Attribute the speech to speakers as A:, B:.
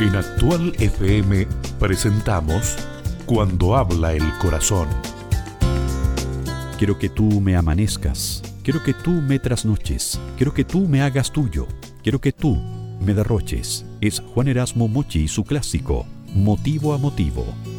A: En Actual FM presentamos Cuando habla el corazón.
B: Quiero que tú me amanezcas, quiero que tú me trasnoches, quiero que tú me hagas tuyo, quiero que tú me derroches. Es Juan Erasmo Mochi y su clásico, Motivo a Motivo.